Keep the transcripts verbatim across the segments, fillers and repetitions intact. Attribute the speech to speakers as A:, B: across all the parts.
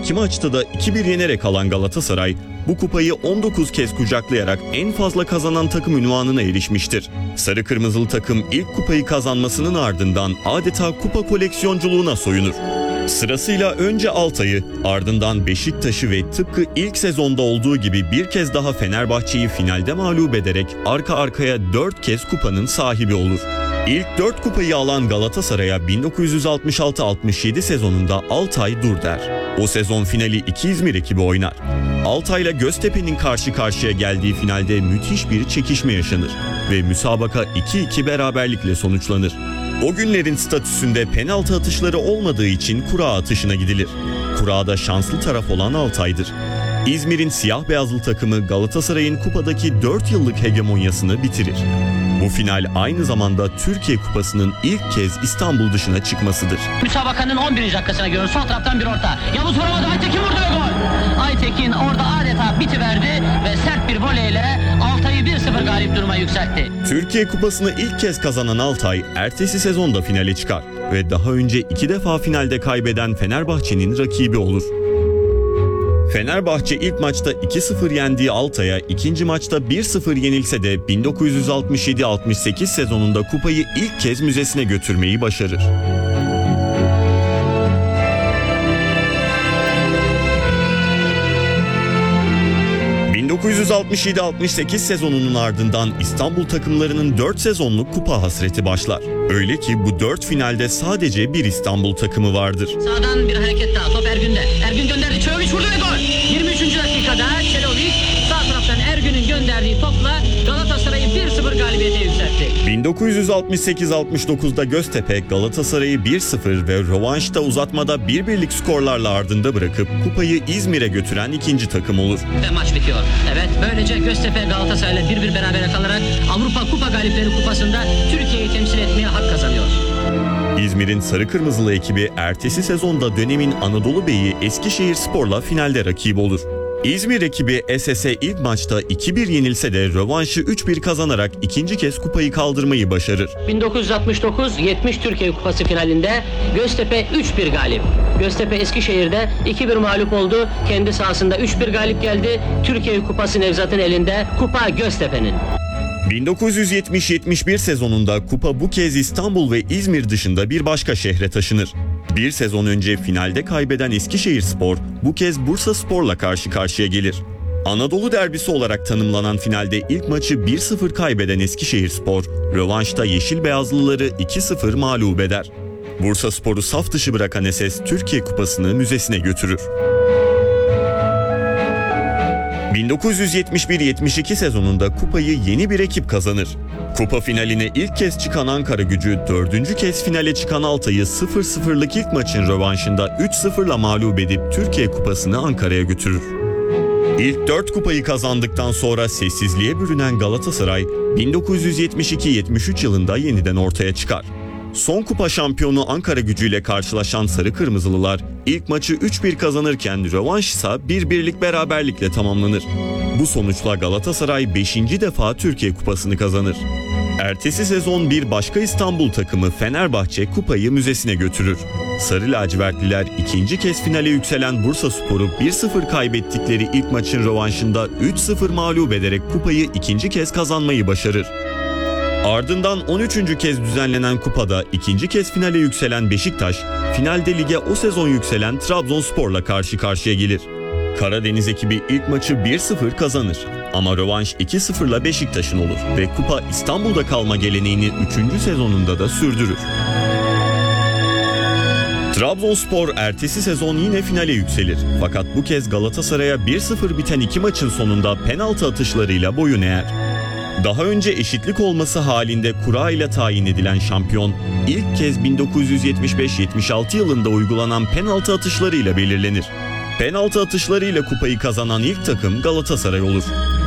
A: iki maçta da iki bir yenerek alan Galatasaray, bu kupayı on dokuz kez kucaklayarak en fazla kazanan takım unvanına erişmiştir. Sarı kırmızılı takım ilk kupayı kazanmasının ardından adeta kupa koleksiyonculuğuna soyunur. Sırasıyla önce Altay'ı, ardından Beşiktaş'ı ve tıpkı ilk sezonda olduğu gibi bir kez daha Fenerbahçe'yi finalde mağlup ederek arka arkaya dört kez kupanın sahibi olur. İlk dört kupayı alan Galatasaray'a bin dokuz yüz altmış altı altmış yedi sezonunda Altay dur der. O sezon finali iki İzmir ekibi oynar. Altay'la Göztepe'nin karşı karşıya geldiği finalde müthiş bir çekişme yaşanır ve müsabaka iki iki beraberlikle sonuçlanır. O günlerin statüsünde penaltı atışları olmadığı için kura atışına gidilir. Kurada şanslı taraf olan Altay'dır. İzmir'in siyah beyazlı takımı Galatasaray'ın kupadaki dört yıllık hegemonyasını bitirir. Bu final aynı zamanda Türkiye Kupası'nın ilk kez İstanbul dışına çıkmasıdır.
B: Müsabakanın on birinci dakikasına giriyoruz. Sol taraftan bir orta. Yavuz vuramadı. Aytekin vurdu ve gol. Aytekin orada adeta bitiverdi ve sert bir voleyle Altay'ı bir sıfır galip duruma yükseltti.
A: Türkiye Kupası'nı ilk kez kazanan Altay, ertesi sezonda finale çıkar ve daha önce iki defa finalde kaybeden Fenerbahçe'nin rakibi olur. Fenerbahçe ilk maçta iki sıfır yendiği Altay'a ikinci maçta bir sıfır yenilse de bin dokuz yüz altmış yedi altmış sekiz sezonunda kupayı ilk kez müzesine götürmeyi başarır. bin dokuz yüz altmış yedi altmış sekiz sezonunun ardından İstanbul takımlarının dört sezonluk kupa hasreti başlar. Öyle ki bu dört finalde sadece bir İstanbul takımı vardır.
B: Sağdan bir hareket daha. Top Ergün'de. Ergün gönderdi. Çelovic vurdu ve gol. yirmi üçüncü dakikada Çelovic sağ taraftan Ergün'ün gönderdiği topla Galatasaray'ı bir sıfır galibiyete yükseltti.
A: bin dokuz yüz altmış sekiz altmış dokuzda Göztepe Galatasaray'ı bir sıfır ve rövanşta uzatmada bir birlik skorlarla ardında bırakıp kupayı İzmir'e götüren ikinci takım olur.
B: Ve maç bitiyor. Evet, böylece Göztepe Galatasaray'la bir bir berabere kalarak Avrupa Kupa Galipleri Kupası'nda Türkiye'yi temsil etmeye hak kazanıyor.
A: İzmir'in sarı kırmızılı ekibi ertesi sezonda dönemin Anadolu Beyi Eskişehirspor'la finalde rakip olur. İzmir ekibi S S'e ilk maçta iki bir yenilse de rövanşı üç bir kazanarak ikinci kez kupayı kaldırmayı başarır.
B: bin dokuz yüz altmış dokuz yetmiş Türkiye Kupası finalinde Göztepe üç bir galip. Göztepe Eskişehir'de iki bir mağlup oldu. Kendi sahasında üç bir galip geldi. Türkiye Kupası Nevzat'ın elinde. Kupa Göztepe'nin.
A: bin dokuz yüz yetmiş yetmiş bir sezonunda kupa bu kez İstanbul ve İzmir dışında bir başka şehre taşınır. Bir sezon önce finalde kaybeden Eskişehirspor bu kez Bursaspor'la karşı karşıya gelir. Anadolu derbisi olarak tanımlanan finalde ilk maçı bir sıfır kaybeden Eskişehirspor, rövanşta yeşil beyazlıları iki sıfır mağlup eder. Bursaspor'u saf dışı bırakan S S Türkiye Kupası'nı müzesine götürür. bin dokuz yüz yetmiş bir yetmiş iki sezonunda kupayı yeni bir ekip kazanır. Kupa finaline ilk kez çıkan Ankaragücü, dördüncü kez finale çıkan Altay'ı sıfır sıfırlık ilk maçın rövanşında üç sıfırla mağlup edip Türkiye Kupası'nı Ankara'ya götürür. İlk dört kupayı kazandıktan sonra sessizliğe bürünen Galatasaray, bin dokuz yüz yetmiş iki yetmiş üç yılında yeniden ortaya çıkar. Son kupa şampiyonu Ankaragücü ile karşılaşan Sarı Kırmızılılar ilk maçı üç bir kazanırken rövanş ise bir birlik beraberlikle tamamlanır. Bu sonuçla Galatasaray beşinci defa Türkiye Kupası'nı kazanır. Ertesi sezon bir başka İstanbul takımı Fenerbahçe kupayı müzesine götürür. Sarı lacivertliler ikinci kez finale yükselen Bursaspor'u bir sıfır kaybettikleri ilk maçın rövanşında üç sıfır mağlup ederek kupayı ikinci kez kazanmayı başarır. Ardından on üçüncü kez düzenlenen kupada ikinci kez finale yükselen Beşiktaş, finalde lige o sezon yükselen Trabzonspor'la karşı karşıya gelir. Karadeniz ekibi ilk maçı bir sıfır kazanır ama rövanş iki sıfırla Beşiktaş'ın olur ve kupa İstanbul'da kalma geleneğini üçüncü sezonunda da sürdürür. Trabzonspor ertesi sezon yine finale yükselir fakat bu kez Galatasaray'a bir sıfır biten iki maçın sonunda penaltı atışlarıyla boyun eğer. Daha önce eşitlik olması halinde kura ile tayin edilen şampiyon, ilk kez bin dokuz yüz yetmiş beş yetmiş altı yılında uygulanan penaltı atışlarıyla belirlenir. Penaltı atışlarıyla kupayı kazanan ilk takım Galatasaray olur.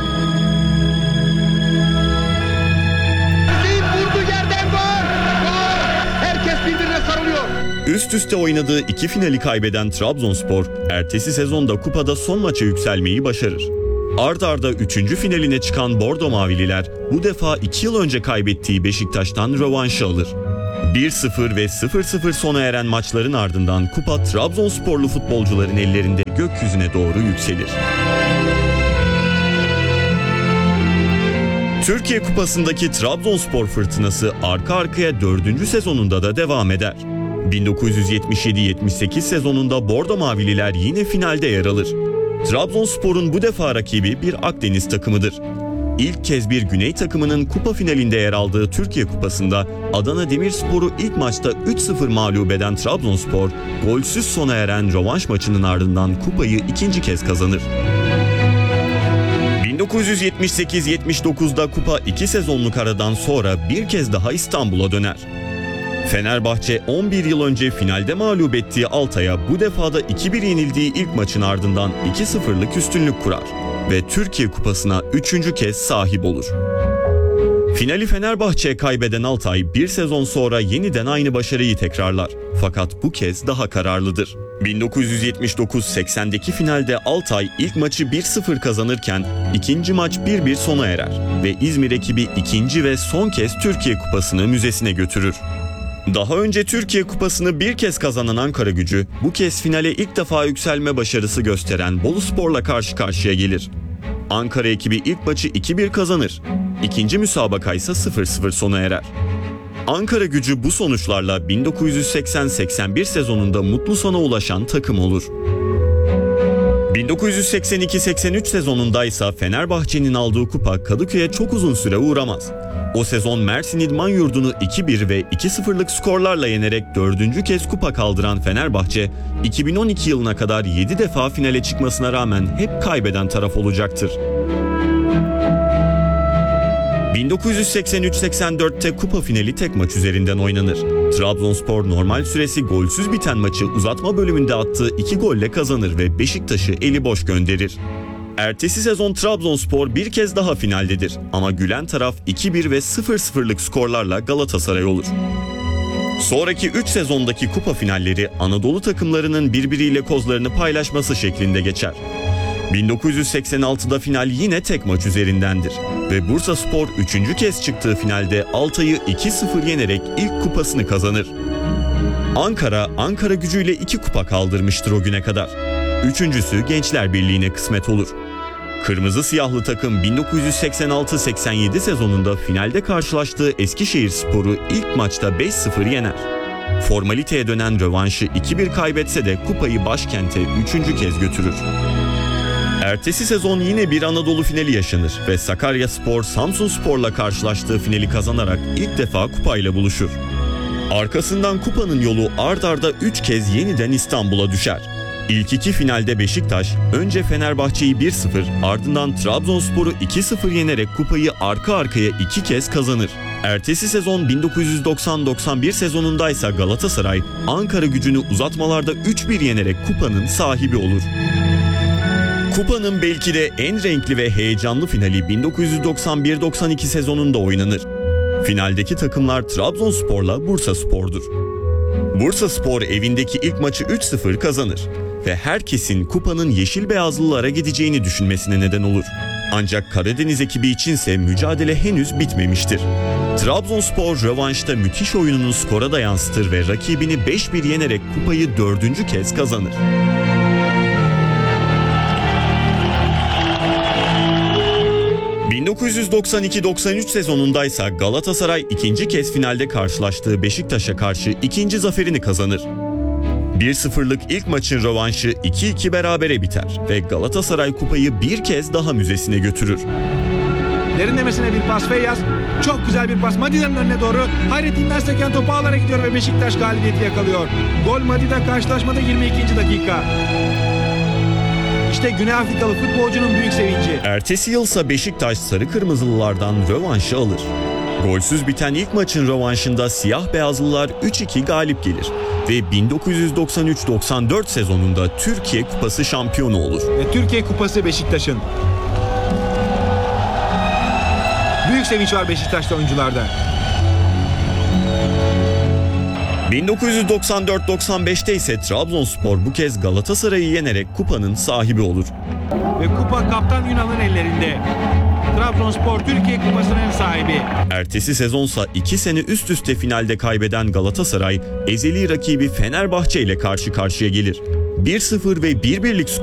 C: Vurdu yerden gol! Gol! Herkes birbirine sarılıyor.
A: Üst üste oynadığı iki finali kaybeden Trabzonspor, ertesi sezonda kupada son maça yükselmeyi başarır. Ard arda üçüncü finaline çıkan Bordo Mavililer bu defa iki yıl önce kaybettiği Beşiktaş'tan rövanşı alır. bir sıfır ve sıfır sıfır sona eren maçların ardından kupa Trabzonsporlu futbolcuların ellerinde gökyüzüne doğru yükselir. Türkiye Kupası'ndaki Trabzonspor fırtınası arka arkaya dördüncü sezonunda da devam eder. bin dokuz yüz yetmiş yedi yetmiş sekiz sezonunda Bordo Mavililer yine finalde yer alır. Trabzonspor'un bu defa rakibi bir Akdeniz takımıdır. İlk kez bir Güney takımının kupa finalinde yer aldığı Türkiye Kupası'nda Adana Demirspor'u ilk maçta üç sıfır mağlup eden Trabzonspor, golsüz sona eren rövanş maçının ardından kupayı ikinci kez kazanır. bin dokuz yüz yetmiş sekiz yetmiş dokuzda kupa iki sezonluk aradan sonra bir kez daha İstanbul'a döner. Fenerbahçe on bir yıl önce finalde mağlup ettiği Altay'a bu defada iki bir yenildiği ilk maçın ardından iki sıfırlık üstünlük kurar ve Türkiye Kupası'na üçüncü kez sahip olur. Finali Fenerbahçe'ye kaybeden Altay bir sezon sonra yeniden aynı başarıyı tekrarlar. Fakat bu kez daha kararlıdır. bin dokuz yüz yetmiş dokuz seksendeki finalde Altay ilk maçı bir sıfır kazanırken ikinci maç bir bir sona erer ve İzmir ekibi ikinci ve son kez Türkiye Kupası'nı müzesine götürür. Daha önce Türkiye Kupası'nı bir kez kazanan Ankaragücü, bu kez finale ilk defa yükselme başarısı gösteren Boluspor'la karşı karşıya gelir. Ankara ekibi ilk maçı iki bir kazanır. İkinci müsabaka ise sıfır sıfır sona erer. Ankaragücü bu sonuçlarla bin dokuz yüz seksen seksen bir sezonunda mutlu sona ulaşan takım olur. bin dokuz yüz seksen iki seksen üç sezonunda ise Fenerbahçe'nin aldığı kupa Kadıköy'e çok uzun süre uğramaz. O sezon Mersin İdman Yurdu'nu iki bir ve iki sıfırlık skorlarla yenerek dördüncü kez kupa kaldıran Fenerbahçe, iki bin on iki yılına kadar yedi defa finale çıkmasına rağmen hep kaybeden taraf olacaktır. bin dokuz yüz seksen üç seksen dörtte kupa finali tek maç üzerinden oynanır. Trabzonspor normal süresi golsüz biten maçı uzatma bölümünde attığı iki golle kazanır ve Beşiktaş'ı eli boş gönderir. Ertesi sezon Trabzonspor bir kez daha finaldedir ama gülen taraf iki bir ve sıfır sıfırlık skorlarla Galatasaray olur. Sonraki üç sezondaki kupa finalleri Anadolu takımlarının birbiriyle kozlarını paylaşması şeklinde geçer. bin dokuz yüz seksen altıda final yine tek maç üzerindendir ve Bursaspor üçüncü kez çıktığı finalde Altay'ı iki sıfır yenerek ilk kupasını kazanır. Ankara, Ankaragücü'yle iki kupa kaldırmıştır o güne kadar. Üçüncüsü Gençler Birliği'ne kısmet olur. Kırmızı siyahlı takım bin dokuz yüz seksen altı seksen yedi sezonunda finalde karşılaştığı Eskişehirspor'u ilk maçta beş sıfır yener. Formaliteye dönen rövanşı iki bir kaybetse de kupayı başkente üçüncü kez götürür. Ertesi sezon yine bir Anadolu finali yaşanır ve Sakaryaspor Samsunspor'la karşılaştığı finali kazanarak ilk defa kupayla buluşur. Arkasından kupanın yolu ard arda üç kez yeniden İstanbul'a düşer. İlk iki finalde Beşiktaş önce Fenerbahçe'yi bir sıfır ardından Trabzonspor'u iki sıfır yenerek kupayı arka arkaya iki kez kazanır. Ertesi sezon bin dokuz yüz doksan doksan bir sezonundaysa Galatasaray Ankaragücü'nü uzatmalarda üç bir yenerek kupanın sahibi olur. Kupanın belki de en renkli ve heyecanlı finali bin dokuz yüz doksan bir doksan iki sezonunda oynanır. Finaldeki takımlar Trabzonspor'la Bursaspor'dur. Bursaspor evindeki ilk maçı üç sıfır kazanır ve herkesin kupanın yeşil beyazlılara gideceğini düşünmesine neden olur. Ancak Karadeniz ekibi içinse mücadele henüz bitmemiştir. Trabzonspor rövanşta müthiş oyununu skora da yansıtır ve rakibini beş bir yenerek kupayı dördüncü kez kazanır. bin dokuz yüz doksan iki doksan üç sezonundaysa Galatasaray ikinci kez finalde karşılaştığı Beşiktaş'a karşı ikinci zaferini kazanır. bir sıfırlık ilk maçın rövanşı iki iki berabere biter ve Galatasaray kupayı bir kez daha müzesine götürür.
C: Derinlemesine bir pas Feyyaz. Çok güzel bir pas Madi'nin önüne doğru. Hayrettin Merseken topu ağlara gidiyor ve Beşiktaş galibiyeti yakalıyor. Gol Madi'de karşılaşmada yirmi ikinci dakika. İşte Güney Afrikalı futbolcunun büyük sevinci.
A: Ertesi yılsa Beşiktaş sarı kırmızılılardan rövanşı alır. Golsüz biten ilk maçın rövanşında siyah beyazlılar üç iki galip gelir ve bin dokuz yüz doksan üç doksan dört sezonunda Türkiye Kupası şampiyonu olur.
C: Ve Türkiye Kupası Beşiktaş'ın. Büyük sevinç var Beşiktaş'ta oyuncularda.
A: bin dokuz yüz doksan dört doksan beşte ise Trabzonspor bu kez Galatasaray'ı yenerek kupanın sahibi olur.
C: Ve kupa Kaptan Ünal'ın ellerinde. Trabzonspor Türkiye Kupası'nın sahibi.
A: Ertesi sezonsa iki sene üst üste finalde kaybeden Galatasaray, ezeli rakibi Fenerbahçe ile karşı karşıya gelir. bir sıfır ve bir birlik